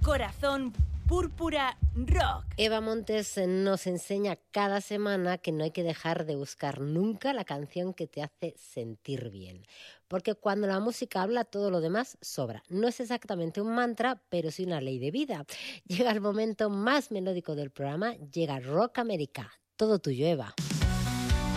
Corazón Púrpura Rock. Eva Montes nos enseña cada semana que no hay que dejar de buscar nunca la canción que te hace sentir bien. Porque cuando la música habla, todo lo demás sobra. No es exactamente un mantra, pero sí una ley de vida. Llega el momento más melódico del programa, llega Rock América. Todo tuyo, Eva.